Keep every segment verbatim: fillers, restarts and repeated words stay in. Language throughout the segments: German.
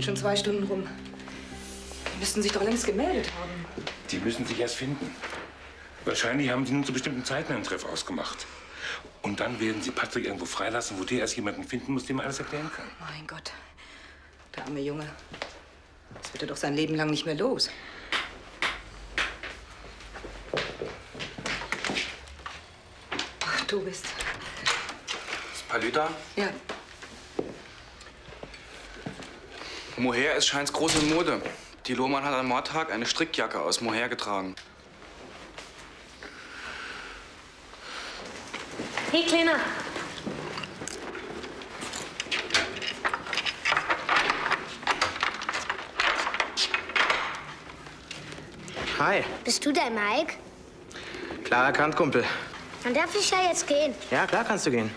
schon zwei Stunden rum. Die müssten sich doch längst gemeldet haben. Die müssen sich erst finden. Wahrscheinlich haben sie nun zu bestimmten Zeiten einen Treff ausgemacht. Und dann werden sie Patrick irgendwo freilassen, wo der erst jemanden finden muss, dem er alles erklären kann. Mein Gott, der arme Junge. Das wird er doch sein Leben lang nicht mehr los. Ach, du bist... Ist Palü da? Ja. Mohair ist scheint's große Mode. Die Lohmann hat am Mordtag eine Strickjacke aus Mohair getragen. Hey, Kleiner. Hi. Bist du der Mike? Klar erkannt, Kumpel. Dann darf ich ja jetzt gehen. Ja, klar kannst du gehen.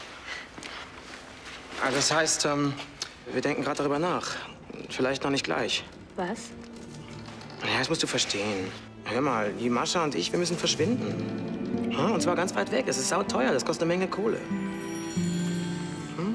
Also das heißt, ähm, wir denken gerade darüber nach. Vielleicht noch nicht gleich. Was? Ja, das musst du verstehen. Hör mal, die Mascha und ich, wir müssen verschwinden. Ja, und zwar ganz weit weg. Es ist sauteuer, das kostet eine Menge Kohle. Hm?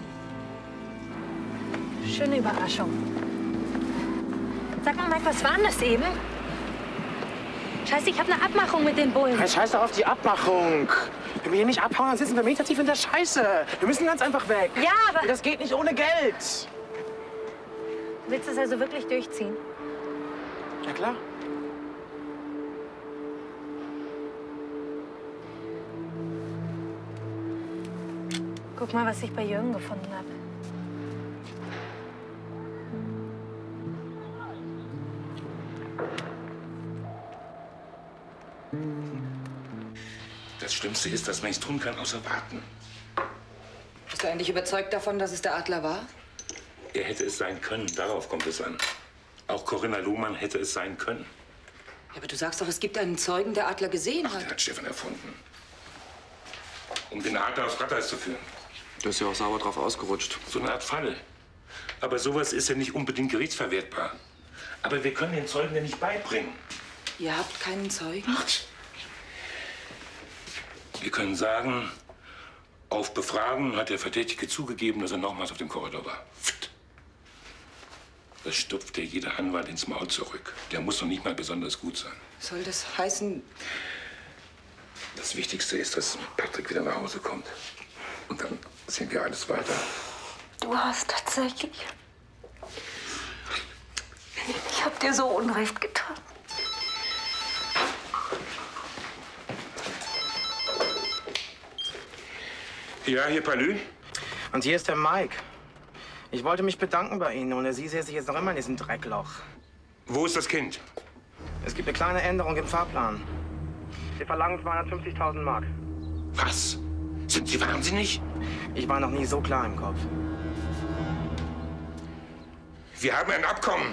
Schöne Überraschung. Sag mal, Mike, was war denn das eben? Scheiße, ich habe eine Abmachung mit den Bullen. Hey, scheiß doch auf die Abmachung. Wenn wir hier nicht abhauen, dann sitzen wir metertief in der Scheiße. Wir müssen ganz einfach weg. Ja, aber... Und das geht nicht ohne Geld. Du willst es also wirklich durchziehen? Ja, klar. Guck mal, was ich bei Jürgen gefunden habe. Das Schlimmste ist, dass man nichts tun kann, außer warten. Bist du eigentlich überzeugt davon, dass es der Adler war? Er hätte es sein können, darauf kommt es an. Auch Corinna Lohmann hätte es sein können. Ja, aber du sagst doch, es gibt einen Zeugen, der Adler gesehen Ach, hat. den hat Stefan erfunden. Um den Adler aufs Glatteis zu führen. Du bist ja auch sauber drauf ausgerutscht. So eine Art Falle. Aber sowas ist ja nicht unbedingt gerichtsverwertbar. Aber wir können den Zeugen ja nicht beibringen. Ihr habt keinen Zeugen? Wir können sagen, auf Befragen hat der Verdächtige zugegeben, dass er nochmals auf dem Korridor war. Pft. Das stupft dir jeder Anwalt ins Maul zurück. Der muss noch nicht mal besonders gut sein. Soll das heißen... Das Wichtigste ist, dass Patrick wieder nach Hause kommt. Und dann sehen wir alles weiter. Du hast tatsächlich... Ich hab dir so Unrecht getan. Ja, hier Palü. Und hier ist der Mike. Ich wollte mich bedanken bei Ihnen. Ohne Sie säße ich jetzt noch immer in diesem Dreckloch. Wo ist das Kind? Es gibt eine kleine Änderung im Fahrplan. Wir verlangen zweihundertfünfzigtausend Mark. Was? Sind Sie wahnsinnig? Ich war noch nie so klar im Kopf. Wir haben ein Abkommen.